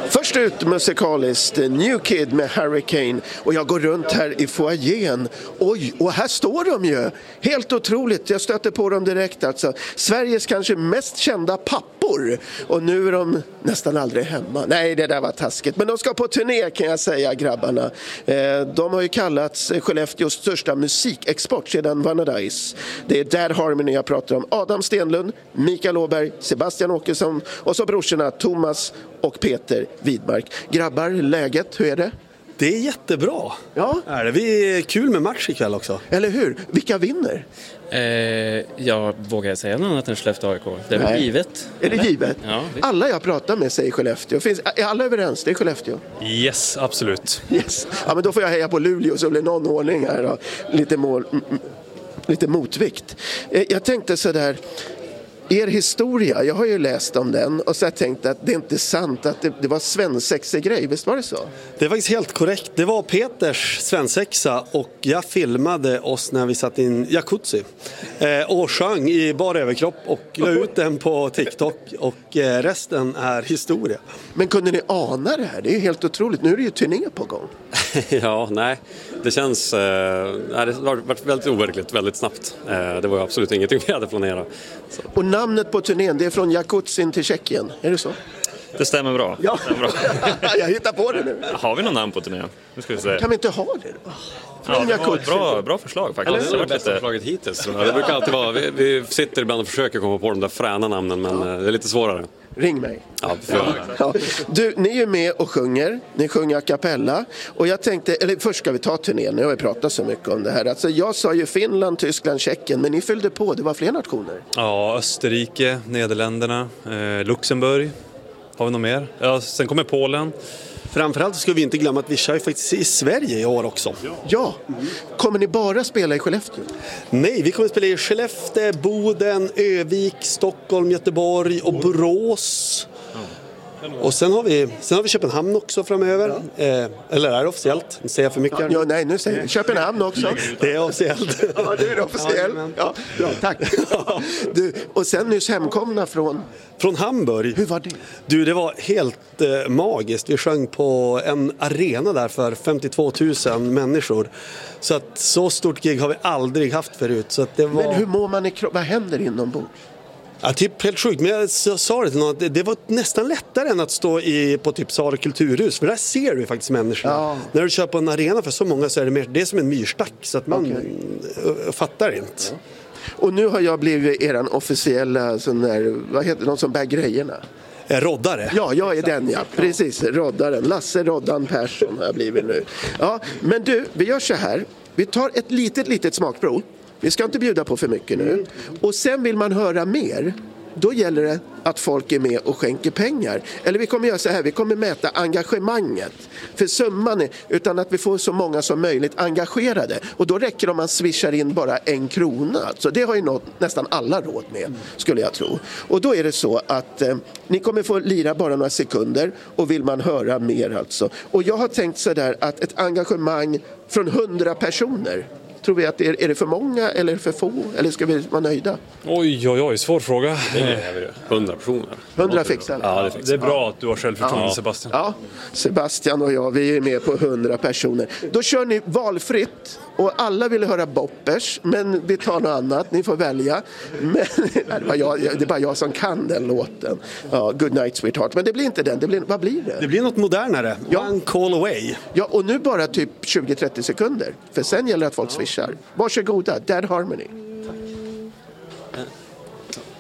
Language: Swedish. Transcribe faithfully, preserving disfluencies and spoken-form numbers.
Först ut musikaliskt New Kid med Hurricane, och jag går runt här i foajén. Oj, och här står de ju. Helt otroligt, jag stötte på dem direkt alltså. Sveriges kanske mest kända pappor, och nu är de nästan aldrig hemma. Nej, det där var taskigt, men de ska på turné kan jag säga, grabbarna. De har ju kallats Skellefteås största musikexport sedan Vanadis. Det är Dad Harmony jag pratar om. Adam Stenlund, Mikael Åberg, Sebastian Åkesson och så brorsorna Thomas och Peter Widmark. Grabbar, läget, hur är det? Det är jättebra. Ja. Är det? Vi är kul med match ikväll också. Eller hur? Vilka vinner? Eh, jag vågar säga något annat än Skellefteå A I K. Det är väl givet. Är det givet? Ja. Alla jag pratar med säger Skellefteå. Finns, är alla överens? Det är Skellefteå. Yes, absolut. Yes. Ja, men då får jag heja på Luleå så blir någon ordning här då. Lite, mål, lite motvikt. Jag tänkte så där. Er historia, jag har ju läst om den och så har jag tänkt att det är inte sant att det, det var svensexegrej, visst var det så? Det är faktiskt helt korrekt. Det var Peters svensexa och jag filmade oss när vi satt i en jacuzzi eh, och sjöng i bara överkropp och la ut den på TikTok, och eh, resten är historia. Men kunde ni ana det här? Det är ju helt otroligt. Nu är det ju turné på gång. Ja, nej. Det känns... Eh, det har varit väldigt overkligt, väldigt snabbt. Eh, det var ju absolut ingenting vi hade planerat. Så. Och namnet på turnén, det är från Jakuzzin till Tjeckien. Är det så? Det stämmer bra. Ja, stämmer bra. Jag hittar på det nu. Har vi någon namn på turnén? Nu ska vi se. Kan vi inte ha det då? Ja, det var ett bra, bra förslag faktiskt. Ja, det är det bästa förslaget hittills. Det brukar alltid vara, vi, vi sitter ibland och försöker komma på de där fräna namnen, men ja. Det är lite svårare. Ring mig. Ja, för... ja. Du, ni är ju med och sjunger. Ni sjunger a cappella. Och jag tänkte, eller först ska vi ta turnén. Nu har vi pratat så mycket om det här. Alltså, jag sa ju Finland, Tyskland, Tjeckien. Men ni fyllde på, det var fler nationer. Ja, Österrike, Nederländerna, eh, Luxemburg. Har vi något mer? Ja, sen kommer Polen. Framförallt ska vi inte glömma att vi kör ju faktiskt i Sverige i år också. Ja, kommer ni bara spela i Skellefteå? Nej, vi kommer spela i Skellefteå, Boden, Övik, Stockholm, Göteborg och Borås. Och sen har vi, sen har vi Köpenhamn också framöver. Ja. Eh, eller är det officiellt? Nu säger jag för mycket. Ja, nej, nu säger jag Köpenhamn också. Det är officiellt. Ja, det är officiellt. Ja, ja, tack. Du, och sen nyss hemkomna från... Från Hamburg. Hur var det? Du, det var helt eh, magiskt. Vi sjöng på en arena där för femtiotvå tusen människor. Så att så stort gig har vi aldrig haft förut. Så att det var... Men hur mår man i kroppen? Vad händer inombords? Ja, typ helt sjukt. Men jag sa det till någon, det, det var nästan lättare än att stå i, på typ Sara kulturhus. För där ser du faktiskt människorna. Ja. När du kör på en arena för så många så är det, mer, det är som en myrstack. Så att man okay. fattar inte. Ja. Och nu har jag blivit eran officiella sån där, vad heter de som bär grejerna? Roddare. Ja, jag är den, ja. Precis, roddaren. Lasse Roddan Persson har jag blivit nu. Ja, men du, vi gör så här. Vi tar ett litet, litet smakprov. Vi ska inte bjuda på för mycket nu. Och sen vill man höra mer. Då gäller det att folk är med och skänker pengar. Eller vi kommer göra så här, vi kommer mäta engagemanget. För summan är, utan att vi får så många som möjligt engagerade. Och då räcker det om man swishar in bara en krona. Så det har ju nått nästan alla råd med, skulle jag tro. Och då är det så att eh, ni kommer få lira bara några sekunder. Och vill man höra mer alltså. Och jag har tänkt så där att ett engagemang från hundra personer. Tror vi att det är, är det för många eller för få? Eller ska vi vara nöjda? Oj, oj, oj, svår fråga. hundra personer. hundra fixar. Ja, det, fixar. Det är bra att du har självförtroende, ja. Sebastian. Ja, Sebastian och jag, vi är med på hundra personer. Då kör ni valfritt. Och alla vill höra boppers, men vi tar något annat. Ni får välja. Men, det, var jag, det är bara jag som kan den låten. Ja, Good Night Sweetheart. Men det blir inte den. Det blir, vad blir det? Det blir något modernare. Ja. One call away. Ja, och nu bara typ tjugo till trettio sekunder. För sen gäller det att folk swishar. Varsågoda, Dad Harmony.